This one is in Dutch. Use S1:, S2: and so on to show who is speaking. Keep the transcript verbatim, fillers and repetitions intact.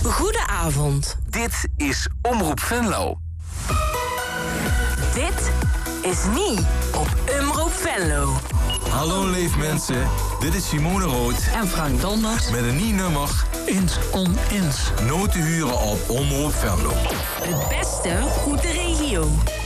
S1: Goedenavond.
S2: Dit is Omroep Venlo.
S1: Dit is Nie op Omroep Venlo.
S3: Hallo leefmensen, dit is Simone Rood
S1: En Frank Donders.
S3: met een Nie-nummer
S4: Ins on Ins.
S3: Nooit te huren op Omroep Venlo.
S1: Het beste goed de regio.